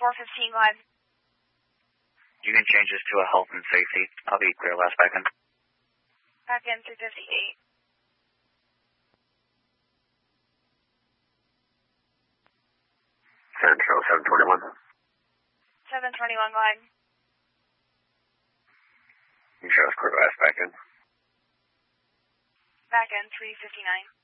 415 glide. You can change this to a health and safety. I'll be clear last back in. Back in 358. Central 721. 721 glide. You show us clear last back in. Back in 359.